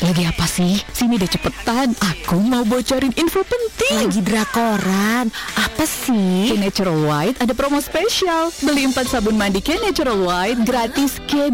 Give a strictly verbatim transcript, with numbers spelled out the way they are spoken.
Lagi apa sih? Sini deh cepetan. Aku mau bocorin info penting. Lagi drakoran. Apa sih? K Natural White ada promo spesial. Beli empat sabun mandi K Natural White gratis K